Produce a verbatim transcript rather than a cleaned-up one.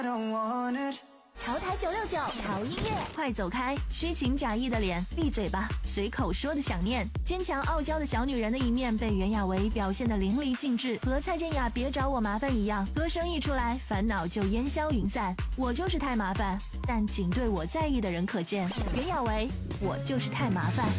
潮台九六九潮音乐，快走开！虚情假意的脸，闭嘴吧！随口说的想念，坚强傲娇的小女人的一面被袁娅维表现得淋漓尽致，和蔡健雅别找我麻烦一样，歌声一出来，烦恼就烟消云散。我就是太麻烦，但仅对我在意的人可见。袁娅维，我就是太麻烦。